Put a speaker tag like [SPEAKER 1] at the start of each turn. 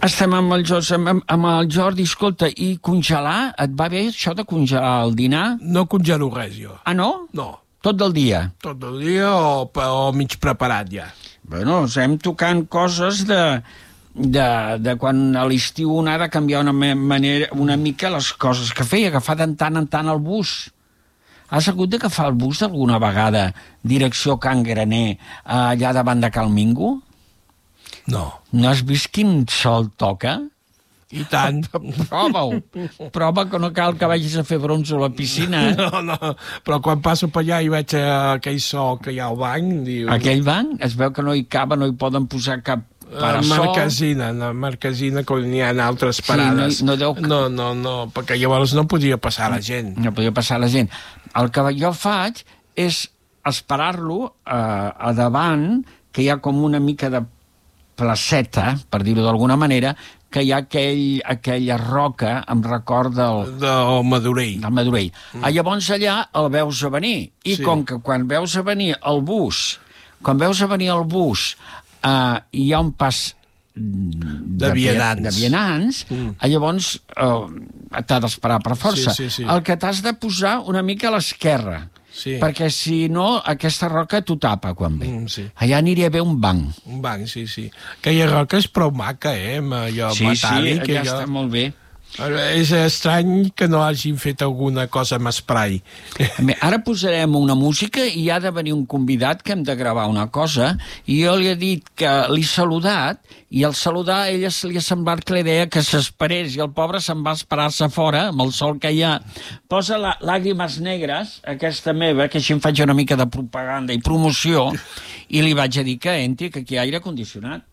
[SPEAKER 1] Estem amb el Jordi, escolta, i congelar? Et va bé això de congelar el dinar?
[SPEAKER 2] No congelo res, jo.
[SPEAKER 1] Ah, no?
[SPEAKER 2] No.
[SPEAKER 1] Tot del dia?
[SPEAKER 2] Tot el dia o mig preparat, ja.
[SPEAKER 1] Bueno, estem tocant coses de quan a l'estiu un ha de canviar una mica les coses que feia, agafar de tant en tant el bus. Has hagut d'agafar el bus alguna vegada, direcció Can Graner, allà davant de Cal Mingo?
[SPEAKER 2] No.
[SPEAKER 1] No has vist quin sol toca?
[SPEAKER 2] I tant.
[SPEAKER 1] Prova-ho. Prova que no cal que vagis a fer bronzo a la piscina.
[SPEAKER 2] No, però quan passo per allà i veig aquell sol que hi ha al banc... Diu...
[SPEAKER 1] Aquell banc? Es veu que no hi cava, no hi poden posar cap parasol.
[SPEAKER 2] Marquesina, quan n'hi ha altres parades.
[SPEAKER 1] Sí,
[SPEAKER 2] no, perquè llavors no podia passar la gent.
[SPEAKER 1] No podia passar la gent. El que jo faig és esperar-lo a davant, que hi ha com una mica de placeta, per dir-ho d'alguna manera, que hi ha aquella roca, em recorda
[SPEAKER 2] del Madurell.
[SPEAKER 1] Del Madurell. Llavors allà el veus a venir. I com que quan veus a venir el bus, hi ha un pas de vianants, llavors t'ha d'esperar per força.
[SPEAKER 2] Sí.
[SPEAKER 1] El que t'has de posar una mica a l'esquerra, perquè si no aquesta roca t'ho tapa quan ve. Allà aniria bé un banc.
[SPEAKER 2] Un banc, sí. Aquella roca és prou maca, amb allò metàl·lic.
[SPEAKER 1] Sí, allà està molt bé.
[SPEAKER 2] És estrany que no hagin fet alguna cosa amb spray.
[SPEAKER 1] Ara posarem una música i ha de venir un convidat que hem de gravar una cosa i jo li he dit que l'he saludat i al saludar a ella li ha semblat que li deia que s'esperés i el pobre se'n va esperar-se fora amb el sol que hi ha. Posa Làgrimes Negres, aquesta meva, que així em faig una mica de propaganda i promoció, i li vaig a dir que entri, que aquí hi ha aire condicionat.